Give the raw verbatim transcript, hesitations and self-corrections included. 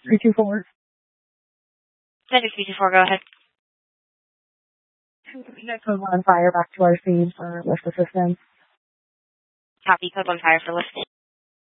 three two four. Center three two four, go ahead. Connect code one on fire back to our scene for lift assistance. Copy, code one fire for lift.